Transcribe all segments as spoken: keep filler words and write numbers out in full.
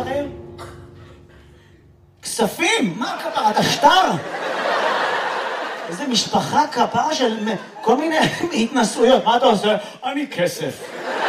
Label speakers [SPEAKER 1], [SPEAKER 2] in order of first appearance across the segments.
[SPEAKER 1] שלכם? כספים? מה כפרה? אתה שטר? איזה משפחה כפרה של כל מיני התנסויות. מה אתה עושה? אני כסף.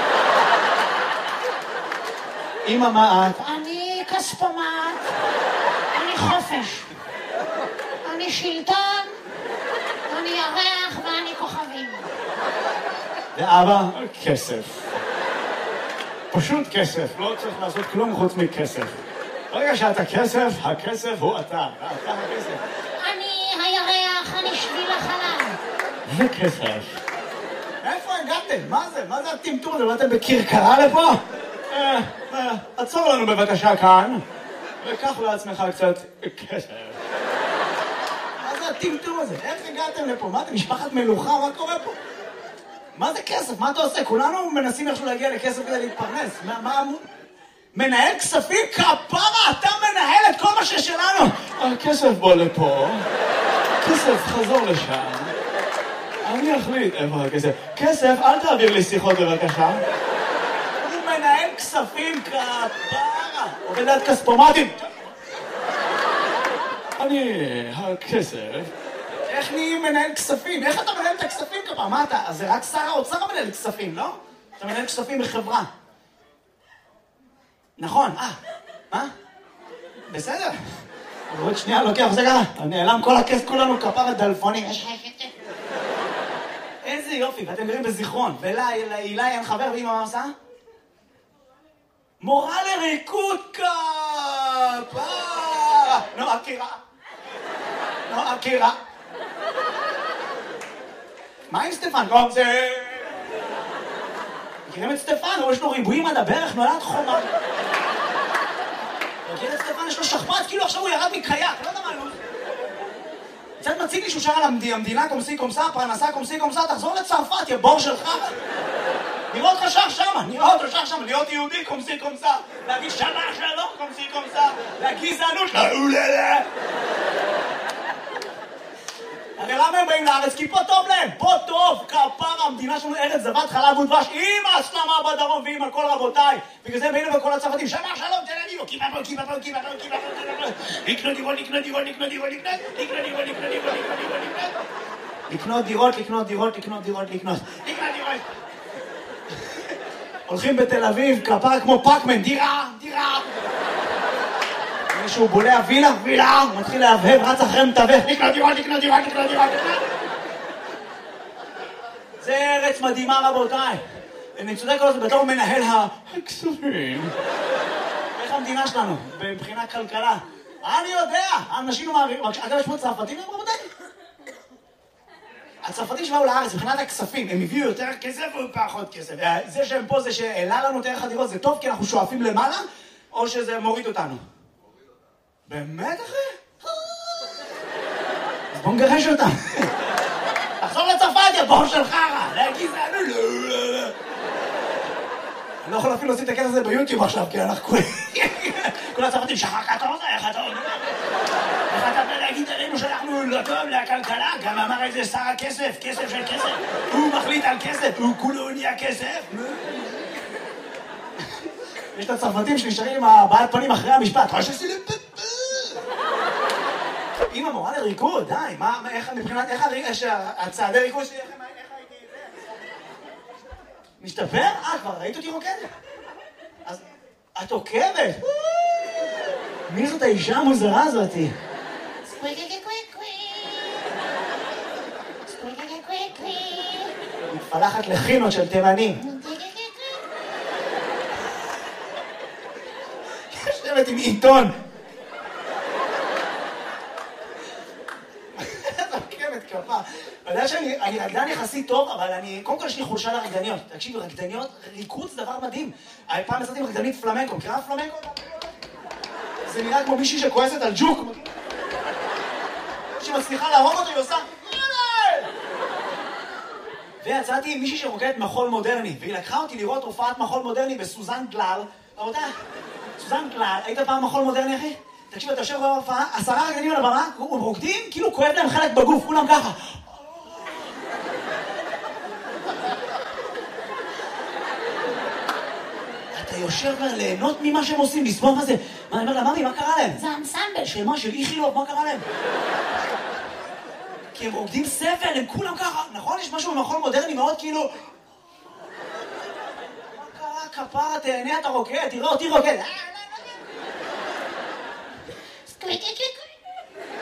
[SPEAKER 1] אמא, מה את?
[SPEAKER 2] אני כספומט, אני חופש, אני שלטון, אני ירח ואני כוכבים.
[SPEAKER 1] ואבא? כסף. פשוט כסף, לא צריך לעשות כלום חוץ מכסף. ברגע שאתה כסף, הכסף הוא אתה, אתה הכסף.
[SPEAKER 2] אני הירח, אני שביל החלל.
[SPEAKER 1] זה כסף. איפה הגעתם? מה זה? מה זה הטמטום הזה? באתם בכרכרה לפה? אה, אה, עצור לנו בבקשה כאן, וקח לעצמך קצת כסף. מה זה הטמטום הזה? איך הגעתם לפה? מה אתם, משפחת מלוכה? מה קורה פה? מה זה כסף? מה אתה עושה? כולנו מנסים איכשהו להגיע לכסף כדי להתפרנס. מה, מה... מנהל כספים? כפרה, אתה מנהל את כל מה ששלנו. הכסף בוא לפה. כסף, חזור לשם. אני אחליט איפה הכסף. כסף, אל תעביר לי שיחות בבקשה. הוא מנהל כספים, כפרה. עובד עד כספומטים. אני... הכסף... איך נהיים מנהל כספים? איך אתה מנהל את הכספים כפרה? מה אתה? אז זה רק שר האוצר מנהל כספים, לא? אתה מנהל כספים בחברה. נכון, אה, מה? בסדר. אבל עוד שנייה לוקח, זה ככה, נעלם כל הכסף, כולנו כפרה דלפונים. איזה יופי, ואתם גרים בזיכרון. ולאילי אין חבר, ואמא מה עושה? מורה לריקוד כפרה. נועה קירה. נועה קירה. מה עם סטפן? לא, זה... מכירים את סטפן? יש לו ריבועים עד הברך, נולד חומה. מכיר את סטפן? יש לו שכפ"ץ, כאילו עכשיו הוא ירד מקייק, לא יודע מה, לא... קצת מציג לי שהוא שר על המדינה קומסי קומסה, פרנסה קומסי קומסה, תחזור לצרפת, יא בור שלך. נראה אותך שר שמה, נראה אותו שר שמה, להיות יהודי קומסי קומסה, להגיד שמה שלום קומסי קומסה, לגזענות, לאוללה. הרי למה הם באים לארץ? כי פה טוב להם, פה טוב, כפרה, המדינה שלנו ארץ זבת חלב ודבש, עם ההסלמה בדרום ועם הכל רבותיי. בגלל זה באים לכל הצרפתים, שמה שלום, תל אביב, קיבה פה, קיבה פה, קיבה פה, קיבה פה, לקנות דירות, לקנות דירות, לקנות דירות, לקנות דירות, לקנות דירות, לקנות דירות, לקנות דירות, לקנות דירות, לקנות לקנות דירות. הולכים בתל אביב, כפרה כמו פאקמן, דירה, דירה. מישהו בולע וילה, וילה, הוא מתחיל להבהב, רץ אחרי מתווך, לקנות דירות, לקנות דירות, לקנות דירות, לקנות. זה ארץ מדהימה רבותיי. אני צודק כל זה בתור מנהל הכספים. איך המדינה שלנו, מבחינת כלכלה? אני יודע, אנשים מעבירים, אגב יש פה צרפתים רבותיי? הצרפתים שבאו לארץ, מבחינת הכספים, הם הביאו יותר כסף או פחות כסף? זה שהם פה, זה שהעלה לנו את ערך הדירות, זה טוב כי אנחנו שואפים למעלה, או שזה מוריד אותנו? באמת אחי? אז בוא נגרש אותם. תחזור לצרפת, יא בור של חרא. להגיד זה, לא, לא, לא. אני לא יכול אפילו לשים את הכסף הזה ביוטיוב עכשיו, כי אנחנו כולם... כל הצרפתים, שחק אתה רוצה, איך אתה אומר? איך אתה בא להגיד עלינו שאנחנו לא טוב לכלכלה? גם אמר איזה שר הכסף, כסף של כסף. הוא מחליט על כסף, הוא כולו נהיה כסף. יש את הצרפתים שנשארים עם הבעלת פנים אחרי המשפט. חושב שעשיתי פפפ. אמא מורה לריקוד, די, מה, איך, מבחינת, איך הצעדי ריקוד שלי, איך הייתי את זה? משתפר? אה, כבר ראית אותי רוקדת? אז את עוקבת? מי זאת האישה המוזרה הזאתי?
[SPEAKER 2] סקוויקי קוויקי סקוויקי קוויקי
[SPEAKER 1] מתפלחת לחינות של תימנים. יושבת עם עיתון. כפה. אני יודע שאני רקדן יחסית טוב, אבל אני, קודם כל יש לי חולשה לרקדניות. תקשיבו, רקדניות, ריקוד זה דבר מדהים. פעם יצאתי עם רקדנית פלמנקו, מכירה פלמנקו? זה נראה כמו מישהי שכועסת על ג'וק. שמצליחה להרוג אותו, היא עושה... ויצאתי עם מישהי שרוקדת מחול מודרני, והיא לקחה אותי לראות הופעת מחול מודרני בסוזן גלל. רבותיי, סוזן גלל, היית פעם מחול מודרני, אחי? תקשיב, אתה יושב בהופעה, עשרה רקדנים על הבמה, הם רוקדים, כאילו כואב להם חלק בגוף, כולם ככה. אתה יושב ליהנות ממה שהם עושים, לסבוע מה זה. מה, אני אומר לה, ממי, מה קרה להם?
[SPEAKER 2] זה אנסמבל.
[SPEAKER 1] של מה? של איכילוב, מה קרה להם? כי הם עובדים סבל, הם כולם ככה, נכון? יש משהו במכון מודרני מאוד כאילו... מה קרה, כפרה, תהנה, אתה רוקד, תראה אותי רוקד.
[SPEAKER 2] סקוויקי קוויקי